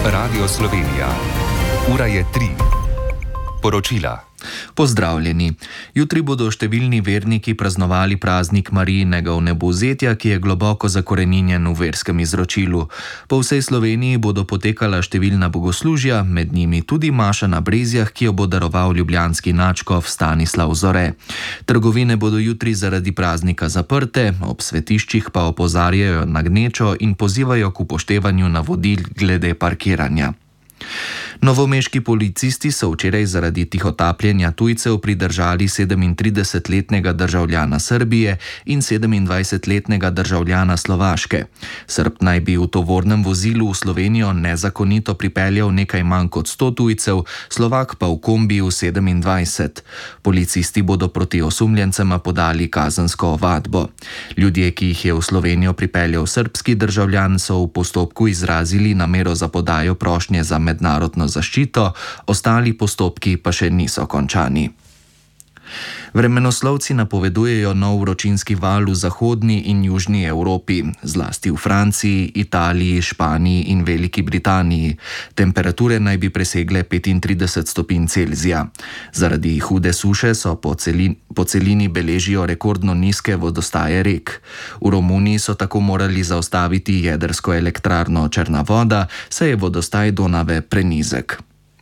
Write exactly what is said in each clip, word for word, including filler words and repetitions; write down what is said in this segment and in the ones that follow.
Radio Slovenija. Ura je tri. Poročila. Pozdravljeni. Jutri bodo številni verniki praznovali praznik Marijinega vnebovzetja, ki je globoko zakoreninjen v verskem izročilu. Po vsej Sloveniji bodo potekala številna bogoslužja, med njimi tudi maša na Brezjah, ki jo bo daroval ljubljanski nadškof Stanislav Zore. Trgovine bodo jutri zaradi praznika zaprte, ob svetiščih pa opozarjajo na gnečo in pozivajo k upoštevanju navodil glede parkiranja. Novomeški policisti so včeraj zaradi tihotapljenja tujcev pridržali sedemintridesetletnega državljana Srbije in sedemindvajsetletnega državljana Slovaške. Srb naj bi v tovornem vozilu v Slovenijo nezakonito pripeljal nekaj manj kot sto tujcev, Slovak pa v kombiju sedemindvajset. Policisti bodo proti osumljencema podali kazensko ovadbo. Ljudje, ki jih je v Slovenijo pripeljal srbski državljan, so v postopku izrazili namero za podajo prošnje za mednarodno zaščito, ostali postopki pa še niso končani. Vremenoslovci napovedujejo nov vročinski val v zahodni in južni Evropi, zlasti v Franciji, Italiji, Španiji in Veliki Britaniji. Temperature naj bi presegle petintrideset stopinj Celzija. Zaradi hude suše so po celini, po celini beležijo rekordno nizke vodostaje rek. V Romuniji so tako morali zaustaviti jedrsko elektrarno Črna voda, saj je vodostaj Donave prenizek.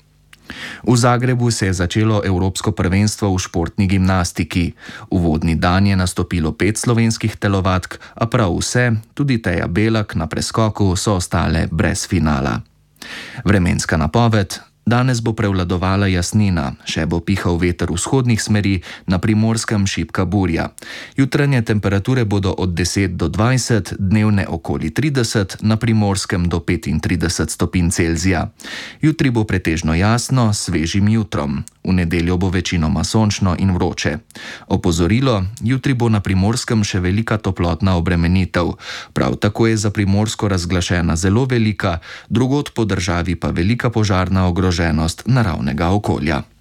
V Zagrebu se je začelo Evropsko prvenstvo v športni gimnastiki. Uvodni dan je nastopilo pet slovenskih telovadk, a prav vse, tudi Teja Belak na preskoku, so ostale brez finala. Vremenska napoved. Danes bo prevladovala jasnina, še bo pihal veter vzhodnih smeri, na Primorskem šibka burja. Jutranje temperature bodo od deset do dvajset, dnevne okoli trideset, na Primorskem do petintrideset stopinj Celzija. Jutri bo pretežno jasno, s svežim jutrom. V nedeljo bo večinoma sončno in vroče. Opozorilo, jutri bo na Primorskem še velika toplotna obremenitev. Prav tako je za Primorsko razglašena zelo velika, drugod po državi pa velika požarna ogroženost naravnega okolja.